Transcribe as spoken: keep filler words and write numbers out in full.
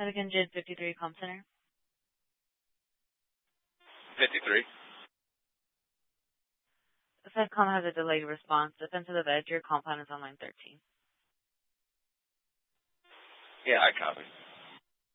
Again, J I D fifty-three Comm Center. fifty-three. The FedCom has a delayed response. Defensive Edge, your compound is on line thirteen. Yeah, I copy.